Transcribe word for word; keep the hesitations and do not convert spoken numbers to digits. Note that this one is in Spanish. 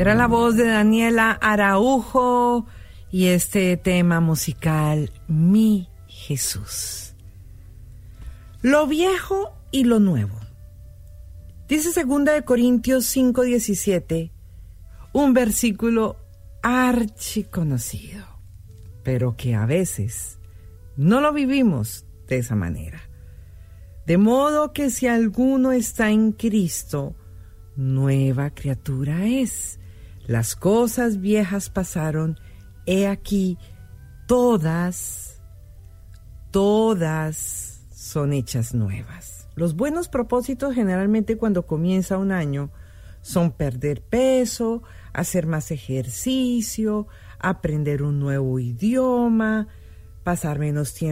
Era la voz de Daniela Araujo y este tema musical, Mi Jesús. Lo viejo y lo nuevo. Dice segunda de Corintios cinco diecisiete, un versículo archiconocido, pero que a veces no lo vivimos de esa manera. De modo que si alguno está en Cristo, nueva criatura es. Las cosas viejas pasaron, he aquí, todas, todas son hechas nuevas. Los buenos propósitos generalmente cuando comienza un año son perder peso, hacer más ejercicio, aprender un nuevo idioma, pasar menos tiempo